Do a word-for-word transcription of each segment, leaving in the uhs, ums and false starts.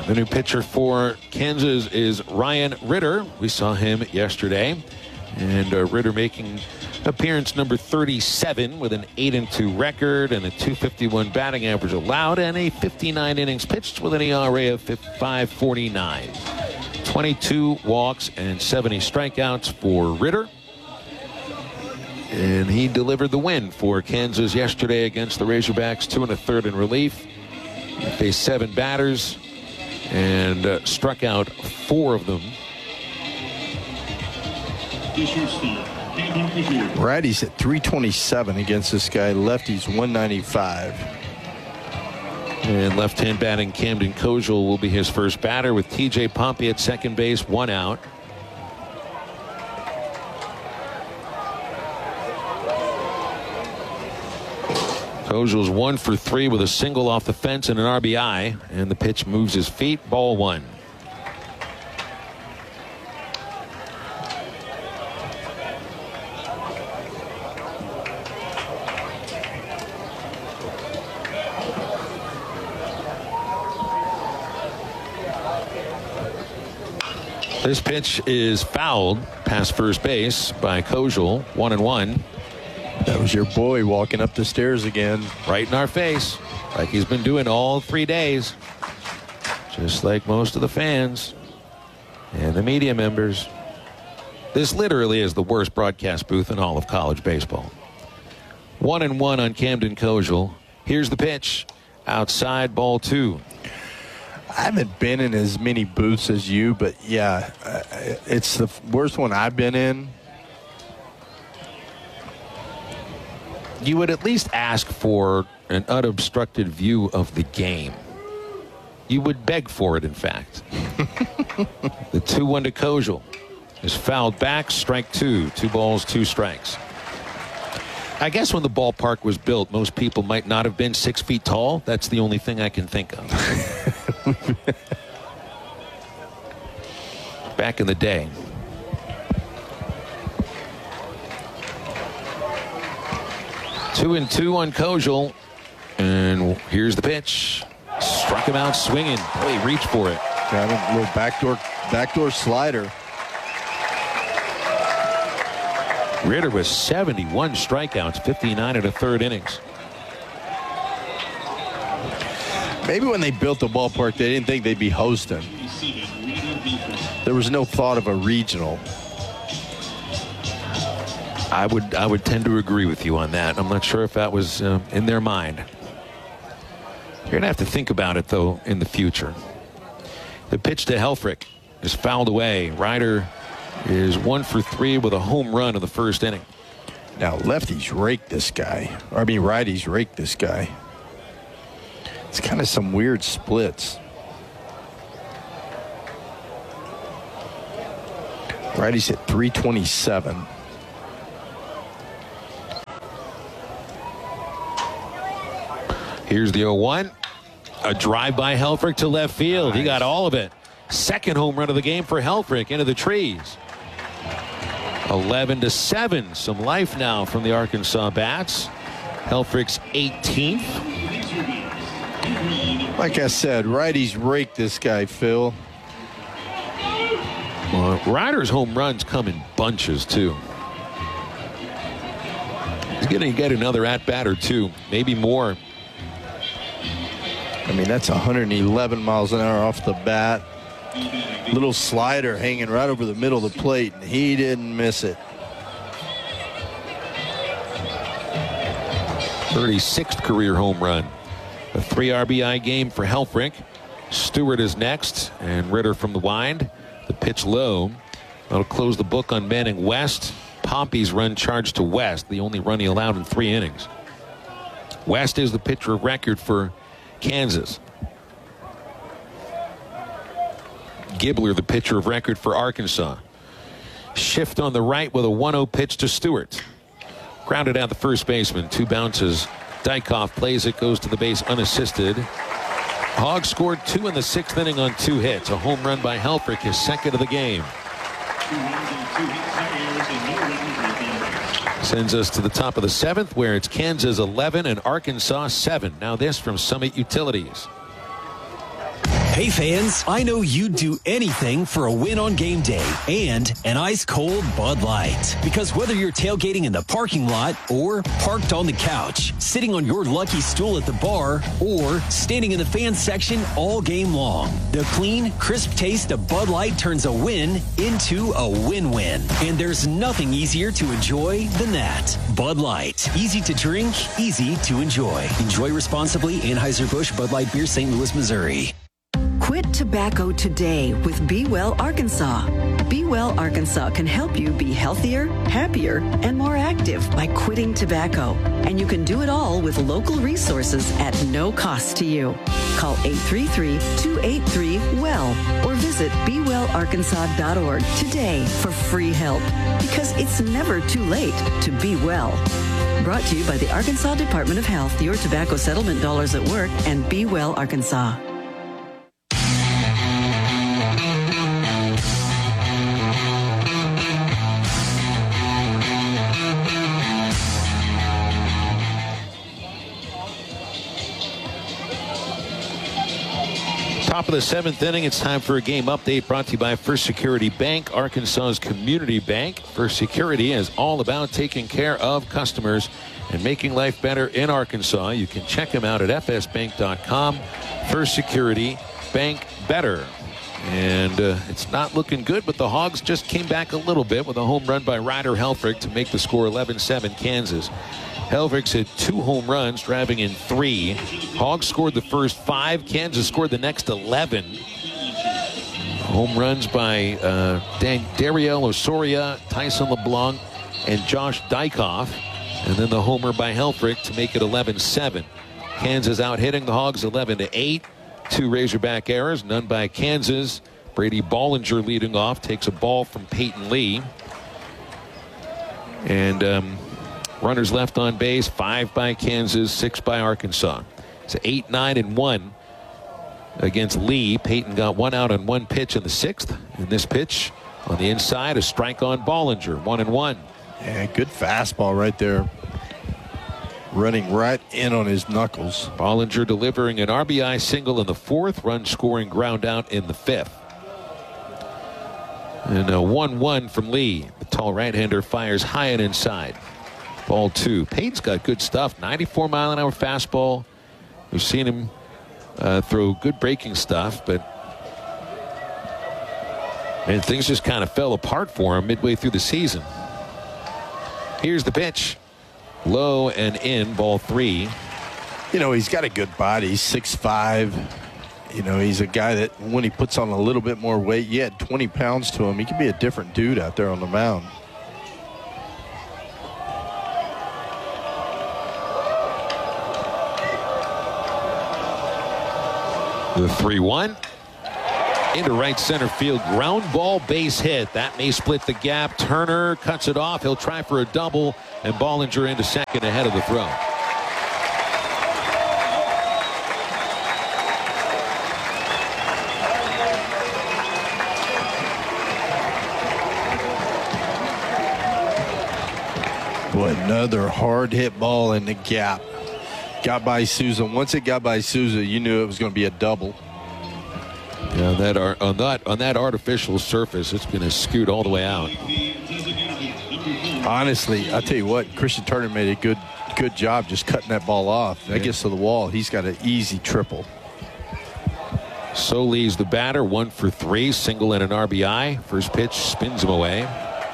The new pitcher for Kansas is Ryan Ritter. We saw him yesterday. And uh, Ritter making appearance number thirty-seven with an eight and two record and a two fifty-one batting average allowed and a fifty-nine innings pitched with an E R A of five forty-nine. twenty-two walks and seventy strikeouts for Ritter. And he delivered the win for Kansas yesterday against the Razorbacks, two and a third in relief. He faced seven batters and uh, struck out four of them. Righties at three twenty-seven against this guy. Lefties one ninety-five. And left-hand batting Camden Kojal will be his first batter with T J Pompey at second base, one out. Kojal's one for three with a single off the fence and an R B I. And the pitch moves his feet. Ball one. This pitch is fouled past first base by Kojal. One and one. That was your boy walking up the stairs again. Right in our face, like he's been doing all three days. Just like most of the fans and the media members. This literally is the worst broadcast booth in all of college baseball. One and one on Camden Kojal. Here's the pitch. Outside, ball two. I haven't been in as many booths as you, but yeah, it's the worst one I've been in. You would at least ask for an unobstructed view of the game. You would beg for it, in fact. The two one to Kojal is fouled back, strike two. Two balls, two strikes. I guess when the ballpark was built, most people might not have been six feet tall. That's the only thing I can think of. Back in the day. Two and two on Kojal. And here's the pitch. Struck him out swinging. Boy, he reached for it. Got a little backdoor, backdoor slider. Ritter with seventy-one strikeouts, fifty-nine and a third innings. Maybe when they built the ballpark, they didn't think they'd be hosting. There was no thought of a regional. I would I would tend to agree with you on that. I'm not sure if that was uh, in their mind. You're going to have to think about it, though, in the future. The pitch to Helfrich is fouled away. Ryder is one for three with a home run in the first inning. Now, lefties rake this guy. Or, I mean, righties rake this guy. It's kind of some weird splits. Righties at three twenty-seven. Here's the oh one. A drive by Helfrich to left field. Nice. He got all of it. Second home run of the game for Helfrich into the trees. eleven to seven. Some life now from the Arkansas Bats. Helfrich's eighteenth. Like I said, righties rake this guy, Phil. Well, Ryder's home runs come in bunches, too. He's going to get another at-bat or two, maybe more. I mean, that's one hundred eleven miles an hour off the bat. Little slider hanging right over the middle of the plate, and he didn't miss it. thirty-sixth career home run. A three R B I game for Helfrich. Stewart is next, and Ritter from the wind. The pitch low. That'll close the book on Manning West. Pompey's run charged to West, the only run he allowed in three innings. West is the pitcher of record for Kansas. Gibler, the pitcher of record for Arkansas. Shift on the right with a one oh pitch to Stewart. Grounded out the first baseman. Two bounces. Dykhoff plays it, goes to the base unassisted. Hogg scored two in the sixth inning on two hits. A home run by Helfrich, his second of the game. Sends us to the top of the seventh, where it's Kansas eleven and Arkansas seven. Now this from Summit Utilities. Hey fans, I know you'd do anything for a win on game day and an ice-cold Bud Light. Because whether you're tailgating in the parking lot or parked on the couch, sitting on your lucky stool at the bar, or standing in the fan section all game long, the clean, crisp taste of Bud Light turns a win into a win-win. And there's nothing easier to enjoy than that. Bud Light. Easy to drink, easy to enjoy. Enjoy responsibly. Anheuser-Busch Bud Light Beer, Saint Louis, Missouri. Quit tobacco today with Be Well Arkansas. Be Well Arkansas can help you be healthier, happier, and more active by quitting tobacco. And you can do it all with local resources at no cost to you. Call eight three three, two eight three, W E L L or visit be well arkansas dot org today for free help. Because it's never too late to be well. Brought to you by the Arkansas Department of Health, your tobacco settlement dollars at work, and Be Well Arkansas. Top of the seventh inning, it's time for a game update brought to you by First Security Bank, Arkansas's community bank. First Security is all about taking care of customers and making life better in Arkansas. You can check them out at f s bank dot com. First Security Bank Better. And uh, it's not looking good, but the Hogs just came back a little bit with a home run by Ryder Helfrich to make the score eleven seven Kansas. Helfrich hit two home runs, driving in three. Hogs scored the first five. Kansas scored the next eleven. Home runs by uh, Dan- Dariel Osoria, Tyson LeBlanc, and Josh Dykoff. And then the homer by Helfrich to make it eleven seven. Kansas out hitting the Hogs eleven to eight. Two Razorback errors, none by Kansas. Brady Bollinger leading off, takes a ball from Peyton Lee. And um, runners left on base, five by Kansas, six by Arkansas. It's eight, nine, and one against Lee. Peyton got one out on one pitch in the sixth. And this pitch on the inside, a strike on Bollinger, one and one. Yeah, good fastball right there. Running right in on his knuckles. Bollinger delivering an R B I single in the fourth, run scoring ground out in the fifth. And a one one from Lee. The tall right-hander fires high and inside. Ball two. Payne's got good stuff. ninety-four mile an hour fastball. We've seen him uh, throw good breaking stuff, but and things just kind of fell apart for him midway through the season. Here's the pitch. Low and in, ball three. You know, he's got a good body. He's six five. You know, he's a guy that when he puts on a little bit more weight, you add twenty pounds to him, he could be a different dude out there on the mound. The three one. Into right center field. Ground ball base hit. That may split the gap. Turner cuts it off. He'll try for a double. And Bollinger into second ahead of the throw. Boy, another hard hit ball in the gap. Got by Souza. Once it got by Souza, you knew it was going to be a double. Yeah, on that, on that on that artificial surface, it's going to scoot all the way out. Honestly, I'll tell you what, Christian Turner made a good good job just cutting that ball off. That yeah. gets to the wall. He's got an easy triple. Solis the batter, one for three, single and an R B I. First pitch spins him away.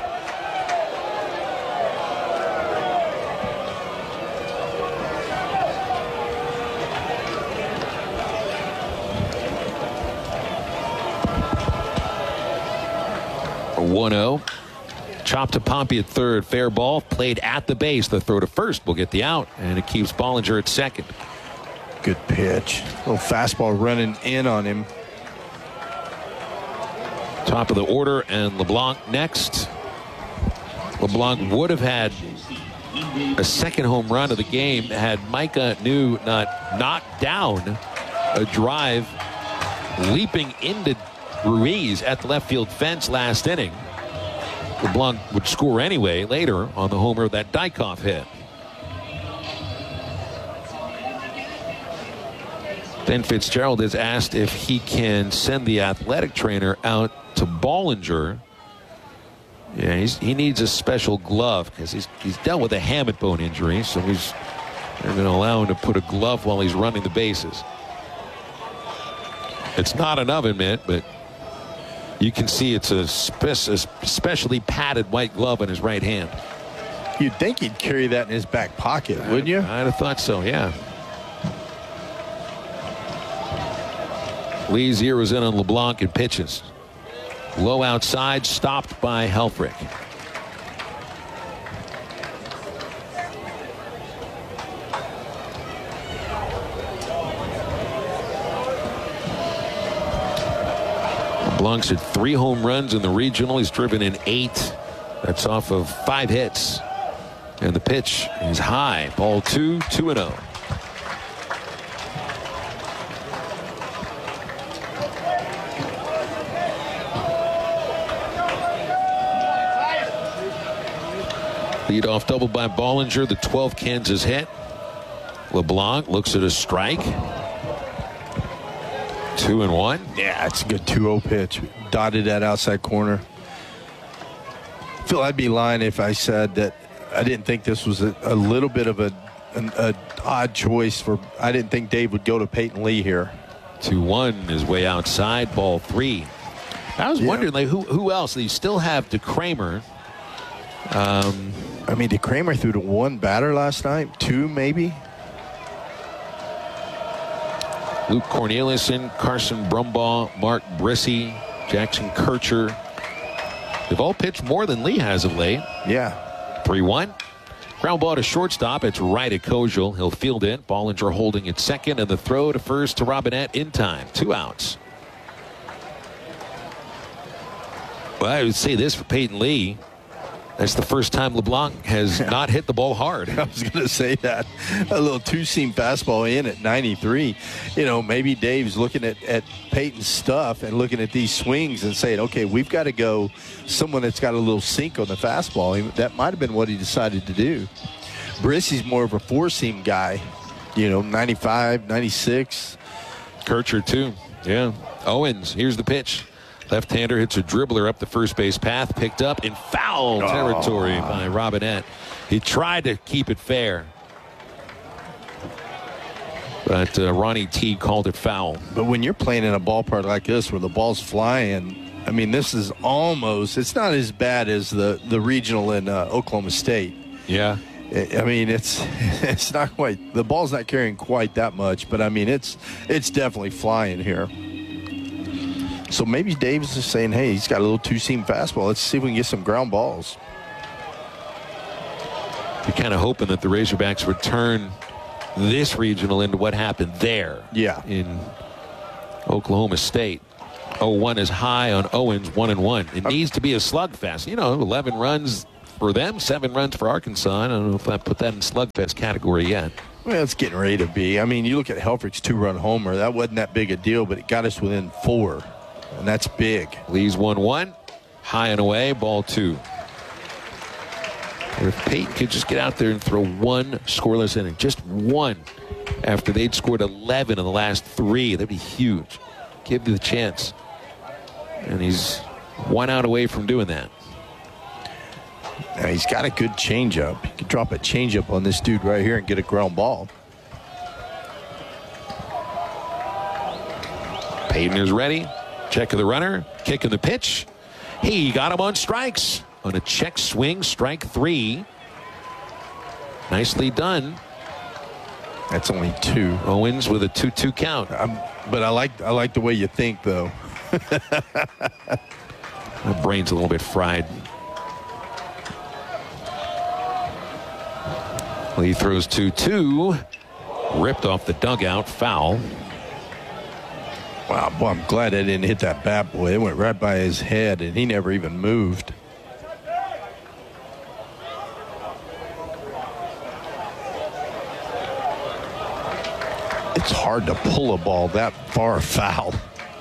one oh. Chop to Pompey at third. Fair ball. Played at the base. The throw to first will get the out. And it keeps Bollinger at second. Good pitch. Little fastball running in on him. Top of the order. And LeBlanc next. LeBlanc would have had a second home run of the game had Micah New not knocked down a drive leaping into Ruiz at the left field fence last inning. LeBlanc would score anyway later on the homer that Dykoff hit. Dan Fitzgerald is asked if he can send the athletic trainer out to Bollinger. Yeah, he's, he needs a special glove because he's he's dealt with a hamate bone injury, so he's they're going to allow him to put a glove while he's running the bases. It's not an oven mitt, but you can see it's a, spe a specially padded white glove in his right hand. You'd think he'd carry that in his back pocket, wouldn't you? I'd have thought so, yeah. Lee zeroes in on LeBlanc and pitches. Low outside, stopped by Helfrich. LeBlanc's had three home runs in the regional. He's driven in eight. That's off of five hits. And the pitch is high. Ball two, two and oh. Leadoff double by Bollinger. The twelfth Kansas hit. LeBlanc looks at a strike. Two and one. Yeah, it's a good two oh pitch. Dotted that outside corner. Phil, I'd be lying if I said that I didn't think this was a, a little bit of a an a odd choice for. I didn't think Dave would go to Peyton Lee here. two one is way outside. Ball three. I was yeah. wondering, like, who who else? They still have DeCramer. Um, I mean, DeCramer threw to one batter last night. Two, maybe. Luke Corneliuson, Carson Brumbaugh, Mark Brissy, Jackson Kircher. They've all pitched more than Lee has of late. Yeah. three one. Ground ball to shortstop. It's right at Kojal. He'll field it. Bollinger holding at second, and the throw to first to Robinette in time. Two outs. Well, I would say this for Peyton Lee. That's the first time LeBlanc has not hit the ball hard. I was going to say that. A little two-seam fastball in at ninety-three. You know, maybe Dave's looking at, at Peyton's stuff and looking at these swings and saying, okay, we've got to go someone that's got a little sink on the fastball. He, that might have been what he decided to do. Brissy's more of a four-seam guy. You know, ninety-five, ninety-six. Kircher, too. Yeah. Owens, here's the pitch. Left-hander hits a dribbler up the first base path, picked up in foul territory oh. by Robinette. He tried to keep it fair, but uh, Ronnie T called it foul. But when you're playing in a ballpark like this where the ball's flying, I mean, this is almost, it's not as bad as the, the regional in uh, Oklahoma State. Yeah. I mean, it's it's not quite, the ball's not carrying quite that much, but I mean, it's it's definitely flying here. So maybe Dave's just saying, hey, he's got a little two-seam fastball. Let's see if we can get some ground balls. You're kind of hoping that the Razorbacks would turn this regional into what happened there. Yeah. In Oklahoma State. oh one is high on Owens, one and one. It needs to be a slugfest. You know, eleven runs for them, seven runs for Arkansas. I don't know if I put that in slugfest category yet. Well, it's getting ready to be. I mean, you look at Helfrich's two-run homer. That wasn't that big a deal, but it got us within four. And that's big. Lee's one one. High and away. Ball two. And if Peyton could just get out there and throw one scoreless inning, just one, after they'd scored eleven in the last three, that'd be huge. Give you the chance. And he's one out away from doing that. Now, he's got a good changeup. He could drop a changeup on this dude right here and get a ground ball. Peyton is ready. Check of the runner. Kick in the pitch. He got him on strikes. On a check swing, strike three. Nicely done. That's only two. Owens with a two two count. Um, but I like I like the way you think, though. My brain's a little bit fried. Lee throws two two. Ripped off the dugout. Foul. Wow, boy, I'm glad I didn't hit that bat, boy. It went right by his head, and he never even moved. It's hard to pull a ball that far foul.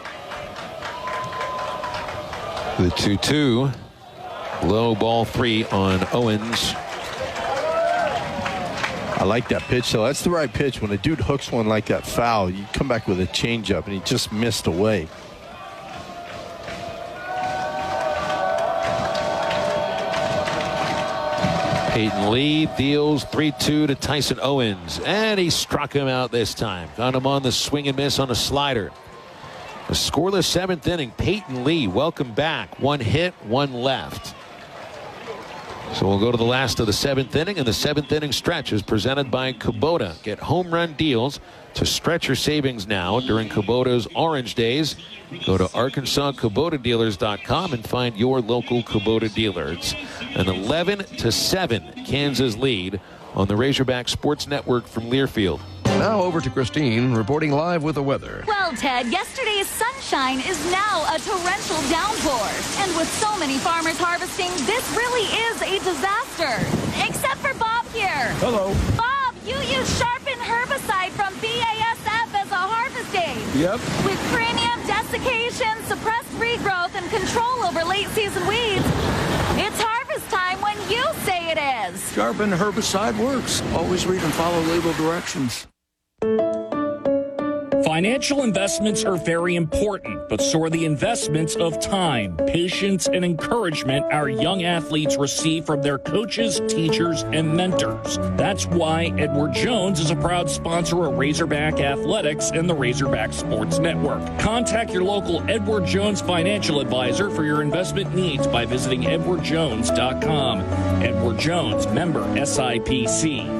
The two two. Low ball three on Owens. I like that pitch, so that's the right pitch. When a dude hooks one like that foul, you come back with a changeup, and he just missed away. Peyton Lee deals three two to Tyson Owens, and he struck him out this time. Got him on the swing and miss on a slider. A scoreless seventh inning. Peyton Lee, welcome back. One hit, one left. So we'll go to the last of the seventh inning, and the seventh inning stretch is presented by Kubota. Get home run deals to stretch your savings now during Kubota's Orange Days. Go to Arkansas Kubota Dealers dot com and find your local Kubota dealer. It's an eleven to seven Kansas lead on the Razorback Sports Network from Learfield. Now over to Christine, reporting live with the weather. Well, Ted, yesterday's sunshine is now a torrential downpour. And with so many farmers harvesting, this really is a disaster. Except for Bob here. Hello. Bob, you use Sharpen herbicide from B A S F as a harvest aid. Yep. With premium desiccation, suppressed regrowth, and control over late-season weeds, it's harvest time when you say it is. Sharpen herbicide works. Always read and follow label directions. Financial investments are very important, but so are the investments of time, patience, and encouragement our young athletes receive from their coaches, teachers, and mentors. That's why Edward Jones is a proud sponsor of Razorback Athletics and the Razorback Sports Network. Contact your local Edward Jones financial advisor for your investment needs by visiting Edward Jones dot com. Edward Jones, member S I P C.